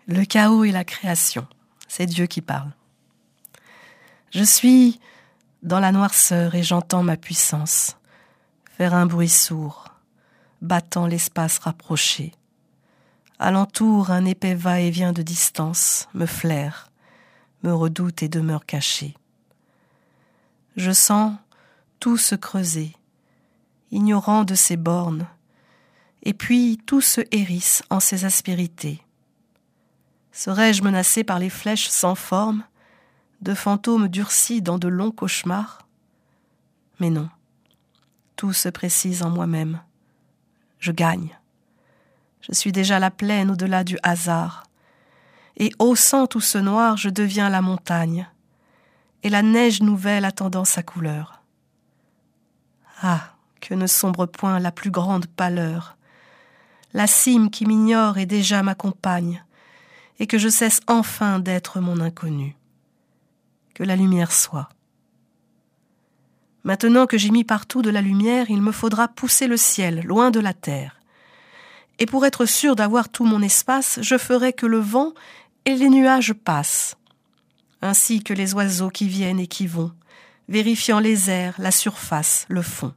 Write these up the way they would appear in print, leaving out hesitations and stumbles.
Le chaos et la création, c'est Dieu qui parle. Je suis dans la noirceur et j'entends ma puissance faire un bruit sourd, battant l'espace rapproché. Alentour, un épais va-et-vient de distance me flaire, me redoute et demeure caché. Je sens tout se creuser, ignorant de ses bornes, et puis tout se hérisse en ses aspérités. Serais-je menacé par les flèches sans forme, de fantômes durcis dans de longs cauchemars? Mais non, tout se précise en moi-même. Je gagne. Je suis déjà la plaine au-delà du hasard. Et haussant tout ce noir, je deviens la montagne. Et la neige nouvelle attendant sa couleur. Ah, que ne sombre point la plus grande pâleur. La cime qui m'ignore et déjà m'accompagne, et que je cesse enfin d'être mon inconnu. Que la lumière soit. Maintenant que j'ai mis partout de la lumière, il me faudra pousser le ciel, loin de la terre. Et pour être sûr d'avoir tout mon espace, je ferai que le vent et les nuages passent, ainsi que les oiseaux qui viennent et qui vont, vérifiant les airs, la surface, le fond.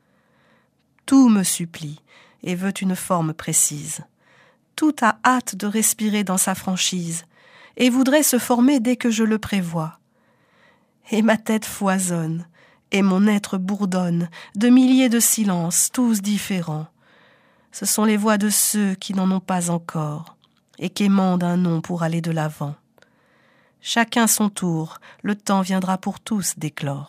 Tout me supplie et veut une forme précise. Tout a hâte de respirer dans sa franchise et voudrait se former dès que je le prévois. Et ma tête foisonne et mon être bourdonne de milliers de silences, tous différents. Ce sont les voix de ceux qui n'en ont pas encore et qu'émandent un nom pour aller de l'avant. Chacun son tour, le temps viendra pour tous d'éclore.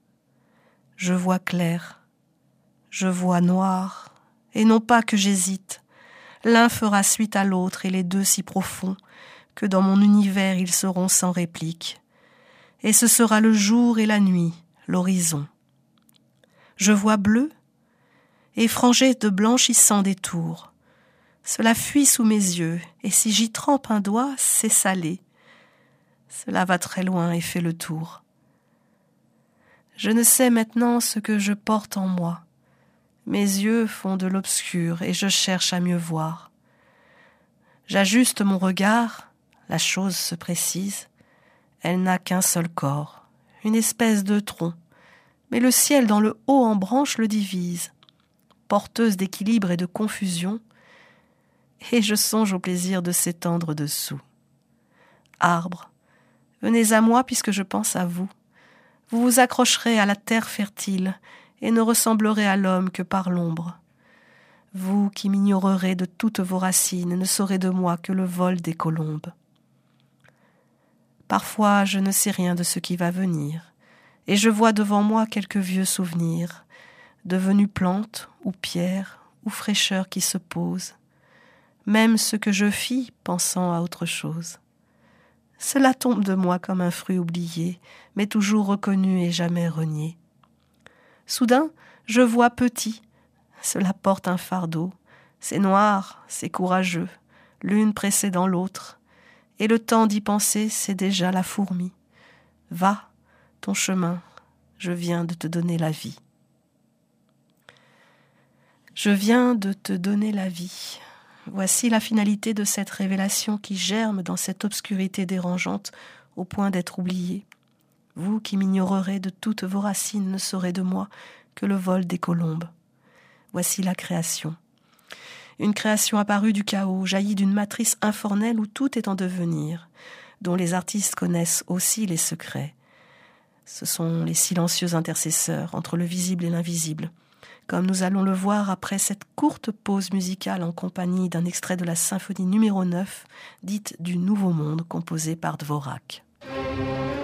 Je vois clair, je vois noir, et non pas que j'hésite. L'un fera suite à l'autre et les deux si profonds que dans mon univers ils seront sans réplique. Et ce sera le jour et la nuit, l'horizon. Je vois bleu et frangé de blanchissants détours. Cela fuit sous mes yeux, et si j'y trempe un doigt, c'est salé. Cela va très loin et fait le tour. Je ne sais maintenant ce que je porte en moi. Mes yeux font de l'obscur et je cherche à mieux voir. J'ajuste mon regard, la chose se précise. Elle n'a qu'un seul corps, une espèce de tronc, mais le ciel dans le haut en branches le divise, porteuse d'équilibre et de confusion, et je songe au plaisir de s'étendre dessous. Arbres, venez à moi puisque je pense à vous. Vous vous accrocherez à la terre fertile et ne ressemblerez à l'homme que par l'ombre. Vous qui m'ignorerez de toutes vos racines ne saurez de moi que le vol des colombes. Parfois je ne sais rien de ce qui va venir, et je vois devant moi quelques vieux souvenirs, devenus plantes ou pierres ou fraîcheurs qui se posent, même ce que je fis pensant à autre chose. Cela tombe de moi comme un fruit oublié, mais toujours reconnu et jamais renié. Soudain, je vois petit. Cela porte un fardeau. C'est noir, c'est courageux, l'une précédant l'autre. Et le temps d'y penser, c'est déjà la fourmi. Va, ton chemin, je viens de te donner la vie. Je viens de te donner la vie. Voici la finalité de cette révélation qui germe dans cette obscurité dérangeante au point d'être oubliée. Vous qui m'ignorerez de toutes vos racines ne saurez de moi que le vol des colombes. Voici la création. Une création apparue du chaos, jaillie d'une matrice informelle où tout est en devenir, dont les artistes connaissent aussi les secrets. Ce sont les silencieux intercesseurs entre le visible et l'invisible, comme nous allons le voir après cette courte pause musicale en compagnie d'un extrait de la symphonie numéro 9, dite du Nouveau Monde, composée par Dvorak.